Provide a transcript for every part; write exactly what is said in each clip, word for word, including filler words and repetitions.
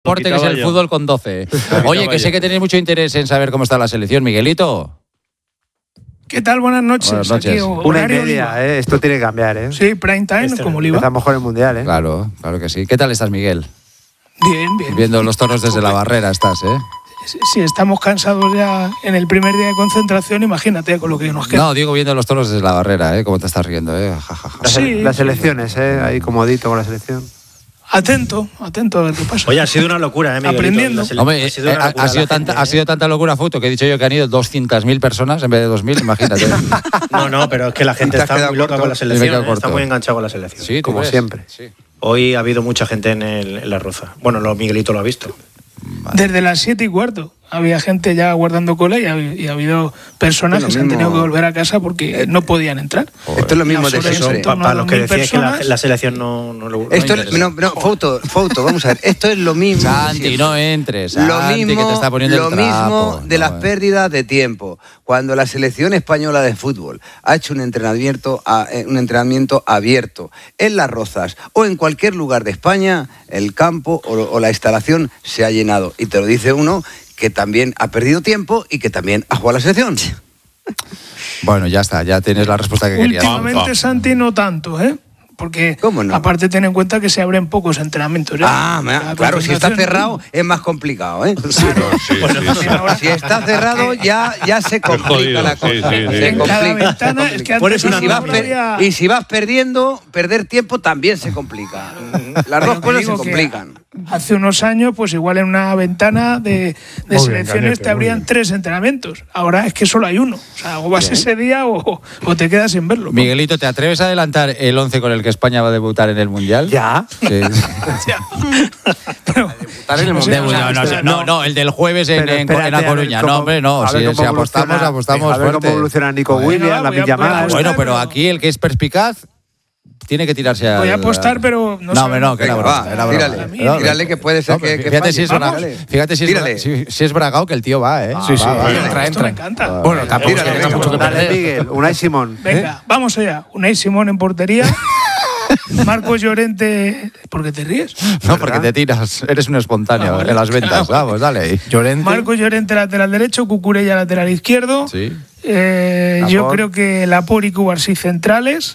Deporte que es el yo. fútbol con doce. Oye, que sé que tenéis mucho interés en saber cómo está la selección, Miguelito. ¿Qué tal? Buenas noches. Buenas noches. Aquí, Una y horario media, Oliva. ¿eh? Esto tiene que cambiar, ¿eh? Sí, prime time, Este como no. Oliva. Empezamos con el Mundial, ¿eh? Claro, claro que sí. ¿Qué tal estás, Miguel? Bien, bien. Viendo los toros desde la barrera estás, ¿eh? Si, si estamos cansados ya en el primer día de concentración, imagínate con lo que nos queda. No, digo viendo los toros desde la barrera, ¿eh? Cómo te estás riendo, ¿eh? Ja, ja, ja. Las, Sí. las elecciones, ¿eh? Ahí comodito con la selección. Atento, atento a ver qué pasa. Oye, ha sido una locura, ¿eh, Miguelito? Aprendiendo. La sele- Hombre, ha sido, una ha, locura ha sido la tanta, gente, ha ¿eh? sido tanta locura foto que he dicho yo que han ido doscientas mil personas en vez de dos mil, imagínate. No, no, pero es que la gente Te has está quedado muy loca corto. con la Me he quedado selección, ¿eh? corto. Está muy enganchado con la selección. Sí, ¿tú Como crees? siempre. Sí. Hoy ha habido mucha gente en, el, en la Roza. Bueno, lo, Miguelito lo ha visto. Desde las siete y cuarto había gente ya guardando cola y ha, y ha habido personas Es lo que se han mismo. tenido que volver a casa porque no podían entrar. Esto es lo mismo de Sobre siempre. eso, Para los que dos mil decíais que la, personas. la selección no, no lo Esto no es, no, no, foto, foto, vamos a ver. Esto es lo mismo. de Santi, siempre. no entres. Lo Santi, mismo, que te está poniendo lo el trapo. mismo de No, las eh. pérdidas de tiempo. Cuando la selección española de fútbol ha hecho un entrenamiento, a- eh, un entrenamiento abierto en Las Rozas o en cualquier lugar de España, el campo o, o la instalación se ha llenado. Y te lo dice uno que también ha perdido tiempo y que también ha jugado a la selección. Bueno, ya está, ya tienes la respuesta que querías. Últimamente, Santi, no tanto, ¿eh? Porque ¿Cómo no? aparte ten en cuenta que se abren pocos entrenamientos. ¿eh? Ah, me- La claro, si está concentración, cerrado es más complicado, ¿eh? Ahora- Si está cerrado ya, ya se complica jodido, la cosa. sí, sí, sí. Se En cada complica. ventana, es que antes Pones Y una si, vas no per- había- y si vas perdiendo, perder tiempo también se complica. Las dos Pero que cosas se digo que complican. Hace unos años, pues igual en una ventana de, de bien, selecciones Cañete, te abrían muy tres entrenamientos. Ahora es que solo hay uno. O sea, o vas ese día o, o te quedas sin verlo. Miguelito, ¿te atreves a adelantar el once con el que España va a debutar en el Mundial? Ya. Sí. Pero- No, no, no, no, no, el del jueves en, Pero en, espérate, en A a ver Coruña. cómo- No, hombre, no. a ver Si, cómo si apostamos, evoluciona- apostamos a ver cómo fuerte. evoluciona Nico Bueno, Williams, nada, la voy a- Villa voy a Mal. apostar. Bueno, pero pero- aquí el que es perspicaz tiene que tirarse a. Voy a apostar, pero no No, hombre, no, que era Venga, broma. va, era broma. tírale, No, tírale que puede ser no, que, que fíjate falle. si es, Vamos. Bra- fíjate si es, Tírale. Bra- si, si es Bragao que el tío va, ¿eh? Sí, sí. Va, va, Venga, entra, esto me entra. encanta. Bueno, tampoco Tírale, es que tenga venga. mucho que Dale, perder. Miguel, Unai Simón. Venga, vamos allá. Unai Simón en portería. Marcos Llorente. ¿Por qué te ríes? No, porque te tiras, eres un espontáneo Ah, vale. en las ventas. Vamos, dale ahí. Llorente. Marcos Llorente lateral derecho, Cucurella lateral izquierdo. Sí. Eh, yo Laport. creo que Laporte y Cubarsí centrales.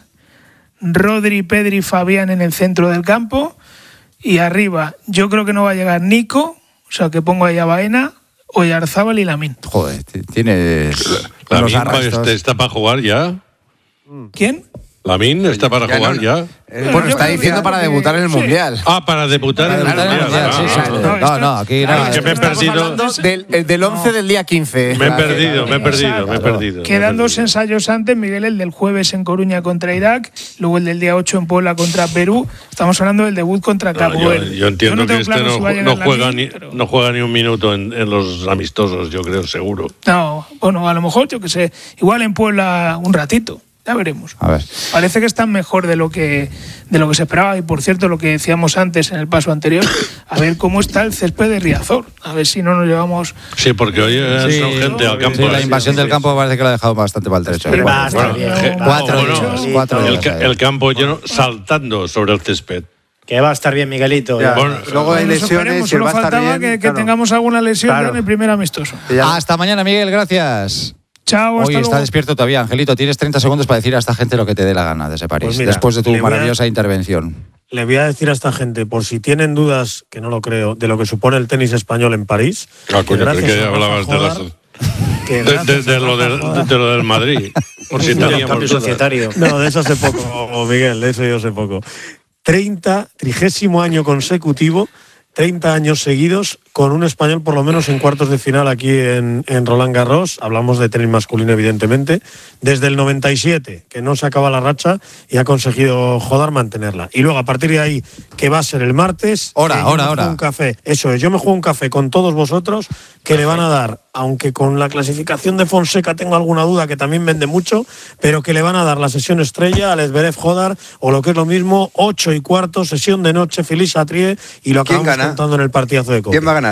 Rodri, Pedri, Fabián en el centro del campo. Y arriba, yo creo que no va a llegar Nico, o sea que pongo ahí a Baena, Oyarzábal y Lamín. Joder, t- tienes La los Min arrastros. está para jugar ya. ¿Quién? La Min está para Ya jugar no, ya. Eh, Bueno, está diciendo para debutar en el sí. Mundial. Ah, para debutar en el Debutar en el Mundial. Mundial, sí, sí. Ah, No, No, esto- no, aquí claro, no. es que me he estamos perdido. hablando- Del, el del once del día quince. Me he perdido, me he perdido, Exacto. me he perdido. me he Quedan dos perdido. ensayos antes, Miguel, el del jueves en Coruña contra Irak, luego el del día ocho en Puebla contra Perú. Estamos hablando del debut contra No, Cabo yo, Verde. yo entiendo no que tengo este claro no, si va a llegar no juega Lamín, ni, pero- no juega ni un minuto en, en los amistosos, yo creo, seguro. No, bueno, a lo mejor, yo que sé, igual en Puebla un ratito, ya veremos. A ver. Parece que están mejor de lo que de lo que se esperaba y por cierto lo que decíamos antes en el paso anterior, a ver cómo está el césped de Riazor, a ver si no nos llevamos. Sí, porque hoy han Sí, entrado gente al campo. Sí, la ¿eh? invasión del campo parece que lo ha dejado bastante maltrecho. Sí, va a estar Bueno, bien. Je- Cuatro bueno, días, cuatro el, días ca- ahí. el campo lleno saltando sobre el césped. Que va a estar bien, Miguelito. Ya, Bueno, luego hay Nos lesiones esperemos, y él solo va a estar faltaba bien. que, que claro. tengamos alguna lesión Claro. ya en el primer amistoso. Que ya- Hasta mañana, Miguel, gracias. Chao, hasta Hoy está luego. despierto todavía, Angelito. Tienes treinta segundos para decir a esta gente lo que te dé la gana desde París, Pues mira, después de tu le voy a- maravillosa intervención. Le voy a decir a esta gente, por si tienen dudas, que no lo creo, de lo que supone el tenis español en París. Ah, coño, gracias creí que a Rafa hablabas de, las- Jodar- que de, gracias de- de a lo Rafa del, Jodar- de lo del Madrid. Por si el teníamos cambio dudas. societario. No, de eso hace poco, Miguel, de eso yo sé poco. treinta, trigésimo año consecutivo, treinta años seguidos, con un español por lo menos en cuartos de final aquí en, en Roland Garros. Hablamos de tenis masculino, evidentemente. Desde el noventa y siete, que no se acaba la racha y ha conseguido Jodar mantenerla. Y luego, a partir de ahí, que va a ser el martes. Hora, que yo hora, me hora. juego un café. Eso es, yo me juego un café con todos vosotros, que le van a dar, aunque con la clasificación de Fonseca tengo alguna duda, que también vende mucho, pero que le van a dar la sesión estrella al Zverev Jodar, o lo que es lo mismo, ocho y cuarto, sesión de noche, Feliz Atrie, y lo ¿Quién acabamos gana? contando en el partidazo de Copa. ¿Quién va a ganar?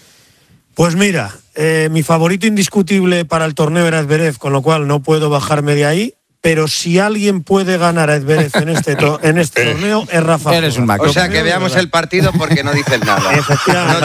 Pues mira, eh, mi favorito indiscutible para el torneo era Zverev, con lo cual no puedo bajarme de ahí. Pero si alguien puede ganar a Zverev en este, to- en este torneo, es Rafa. Eres un Jodar. maco. O sea, que veamos el partido porque no dices nada. Efectivamente.